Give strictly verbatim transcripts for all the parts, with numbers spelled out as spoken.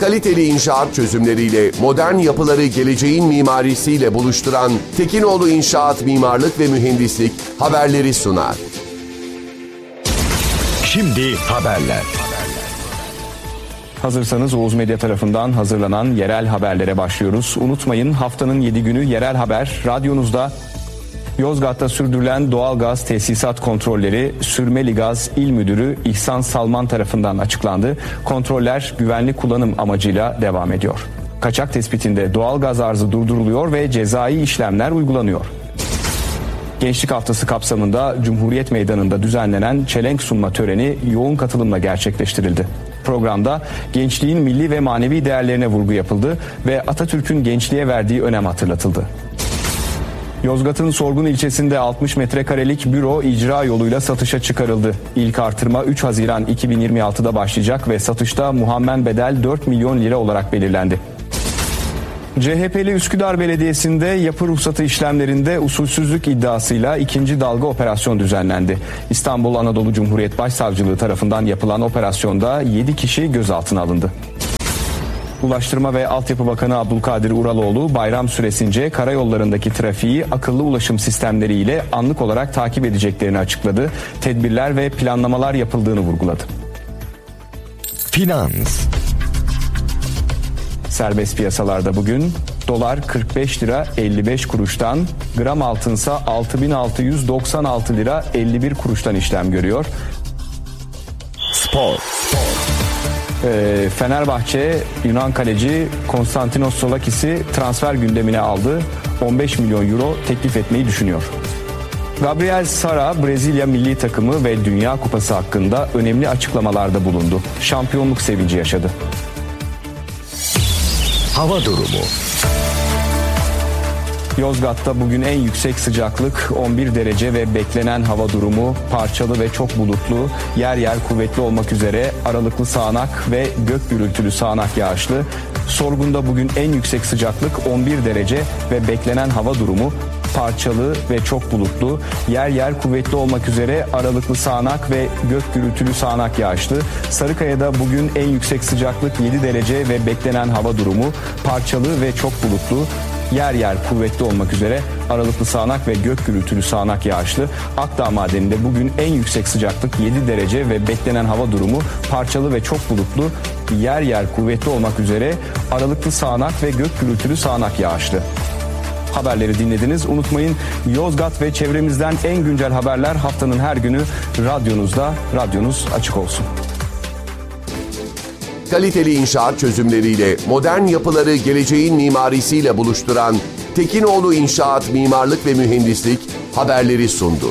Kaliteli inşaat çözümleriyle modern yapıları geleceğin mimarisiyle buluşturan Tekinoğlu İnşaat Mimarlık ve Mühendislik haberleri sunar. Şimdi haberler. Hazırsanız Oğuz Medya tarafından hazırlanan yerel haberlere başlıyoruz. Unutmayın, haftanın yedi günü yerel haber radyonuzda. Yozgat'ta sürdürülen doğalgaz tesisat kontrolleri Sürmeli Gaz İl Müdürü İhsan Salman tarafından açıklandı. Kontroller güvenli kullanım amacıyla devam ediyor. Kaçak tespitinde doğalgaz arzı durduruluyor ve cezai işlemler uygulanıyor. Gençlik Haftası kapsamında Cumhuriyet Meydanı'nda düzenlenen çelenk sunma töreni yoğun katılımla gerçekleştirildi. Programda gençliğin milli ve manevi değerlerine vurgu yapıldı ve Atatürk'ün gençliğe verdiği önem hatırlatıldı. Yozgat'ın Sorgun ilçesinde altmış metrekarelik büro icra yoluyla satışa çıkarıldı. İlk artırma üç Haziran iki bin yirmi altıda başlayacak ve satışta muhammen bedel dört milyon lira olarak belirlendi. C H P'li Üsküdar Belediyesi'nde yapı ruhsatı işlemlerinde usulsüzlük iddiasıyla ikinci dalga operasyon düzenlendi. İstanbul Anadolu Cumhuriyet Başsavcılığı tarafından yapılan operasyonda yedi kişi gözaltına alındı. Ulaştırma ve Altyapı Bakanı Abdülkadir Uraloğlu bayram süresince karayollarındaki trafiği akıllı ulaşım sistemleriyle anlık olarak takip edeceklerini açıkladı. Tedbirler ve planlamalar yapıldığını vurguladı. Finans. Serbest piyasalarda bugün dolar kırk beş lira elli beş kuruştan, gram altınsa altı bin altı yüz doksan altı lira elli bir kuruştan işlem görüyor. Spor. Ee, Fenerbahçe Yunan kaleci Konstantinos Solakis'i transfer gündemine aldı. on beş milyon euro teklif etmeyi düşünüyor. Gabriel Sara Brezilya milli takımı ve Dünya Kupası hakkında önemli açıklamalarda bulundu. Şampiyonluk sevinci yaşadı. Hava durumu. Yozgat'ta bugün en yüksek sıcaklık on bir derece ve beklenen hava durumu parçalı ve çok bulutlu, yer yer kuvvetli olmak üzere aralıklı sağanak ve gök gürültülü sağanak yağışlı. Sorgun'da bugün en yüksek sıcaklık on bir derece ve beklenen hava durumu parçalı ve çok bulutlu, yer yer kuvvetli olmak üzere aralıklı sağanak ve gök gürültülü sağanak yağışlı. Sarıkaya'da bugün en yüksek sıcaklık yedi derece ve beklenen hava durumu parçalı ve çok bulutlu, yer yer kuvvetli olmak üzere aralıklı sağanak ve gök gürültülü sağanak yağışlı. Akdağ Madeni'nde bugün en yüksek sıcaklık yedi derece ve beklenen hava durumu parçalı ve çok bulutlu, yer yer kuvvetli olmak üzere aralıklı sağanak ve gök gürültülü sağanak yağışlı. Haberleri dinlediniz. Unutmayın, Yozgat ve çevremizden en güncel haberler haftanın her günü radyonuzda. Radyonuz açık olsun. Kaliteli inşaat çözümleriyle modern yapıları geleceğin mimarisiyle buluşturan Tekinoğlu İnşaat Mimarlık ve Mühendislik haberleri sundu.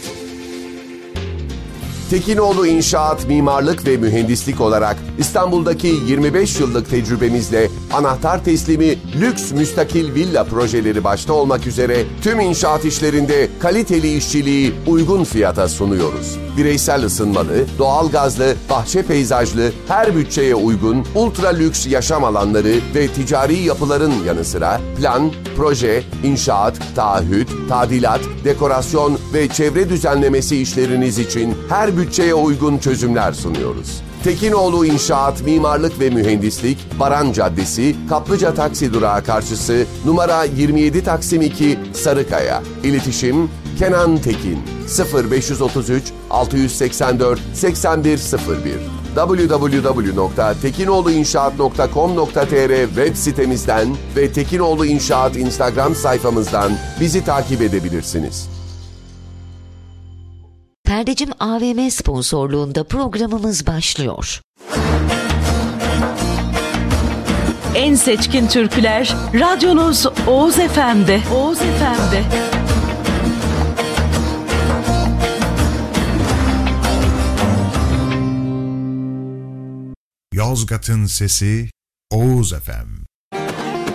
Tekinoğlu İnşaat Mimarlık ve Mühendislik olarak İstanbul'daki yirmi beş yıllık tecrübemizle anahtar teslimi lüks müstakil villa projeleri başta olmak üzere tüm inşaat işlerinde kaliteli işçiliği uygun fiyata sunuyoruz. Bireysel ısınmalı, doğalgazlı, bahçe peyzajlı, her bütçeye uygun ultra lüks yaşam alanları ve ticari yapıların yanı sıra plan, proje, inşaat, taahhüt, tadilat, dekorasyon ve çevre düzenlemesi işleriniz için her bütçeye uygun çözümler sunuyoruz. Tekinoğlu İnşaat Mimarlık ve Mühendislik, Baran Caddesi, Kaplıca Taksi Durağı karşısı, numara yirmi yedi Taksim iki, Sarıkaya. İletişim Kenan Tekin sıfır beş otuz üç altı seksen dört seksen bir sıfır bir double-u double-u double-u nokta tekinoğlu inşaat nokta com nokta tr web sitemizden ve Tekinoğlu İnşaat Instagram sayfamızdan bizi takip edebilirsiniz. Perdecim A V M sponsorluğunda programımız başlıyor. En seçkin türküler radyonuz Oğuz F M'de. Oğuz F M'de. Yozgat'ın sesi Oğuz F M.